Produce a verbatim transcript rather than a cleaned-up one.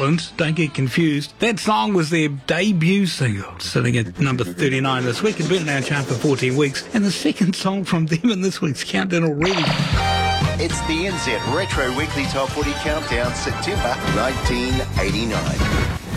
Scotland, don't get confused. That song was their debut single, sitting at number thirty-nine this week. It's been in our chart for fourteen weeks, and the second song from them in this week's countdown already. It's the N Z Retro Weekly Top forty Countdown, September nineteen eighty-nine.